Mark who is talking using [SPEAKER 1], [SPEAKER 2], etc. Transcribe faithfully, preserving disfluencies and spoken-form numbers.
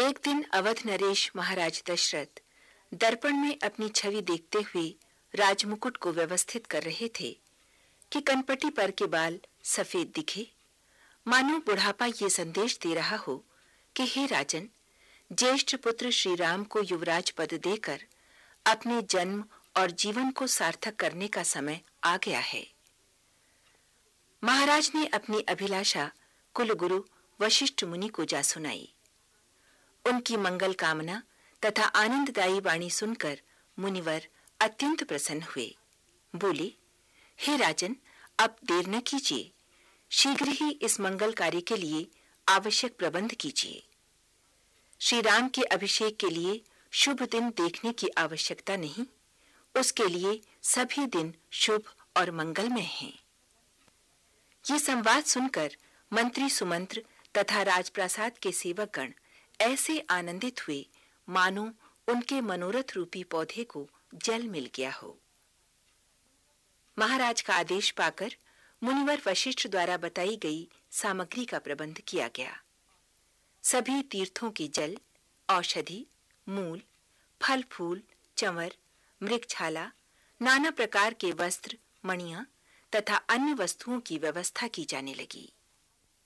[SPEAKER 1] एक दिन अवध नरेश महाराज दशरथ दर्पण में अपनी छवि देखते हुए राजमुकुट को व्यवस्थित कर रहे थे कि कनपटी पर के बाल सफेद दिखे, मानो बुढ़ापा ये संदेश दे रहा हो कि हे राजन, ज्येष्ठ पुत्र श्री राम को युवराज पद देकर अपने जन्म और जीवन को सार्थक करने का समय आ गया है। महाराज ने अपनी अभिलाषा कुलगुरु वशिष्ठ मुनि को जा सुनाई। उनकी मंगल कामना तथा आनंददायी वाणी सुनकर मुनिवर अत्यंत प्रसन्न हुए। बोले, हे राजन, अब देर न कीजिए, शीघ्र ही इस मंगल कार्य के लिए आवश्यक प्रबंध कीजिए। श्री राम के अभिषेक के लिए शुभ दिन देखने की आवश्यकता नहीं, उसके लिए सभी दिन शुभ और मंगलमय हैं। ये संवाद सुनकर मंत्री सुमंत्र तथा राजप्रासाद के सेवकगण ऐसे आनंदित हुए मानो उनके मनोरथ रूपी पौधे को जल मिल गया हो। महाराज का आदेश पाकर मुनिवर वशिष्ठ द्वारा बताई गई सामग्री का प्रबंध किया गया। सभी तीर्थों के जल, औषधि, मूल, फल फूल, चंवर, मृगछाला, नाना प्रकार के वस्त्र, मणियां तथा अन्य वस्तुओं की व्यवस्था की जाने लगी।